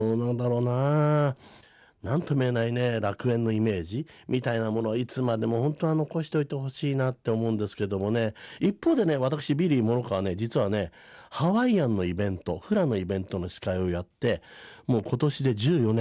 なんだろうな。なんとも言えないね、楽園のイメージみたいなものをいつまでも本当は残しておいてほしいなって思うんですけどもね。一方でね、私、ビリー・モロカはね、実はね、ハワイアンのイベント、フラのイベントの司会をやって、もう今年で14年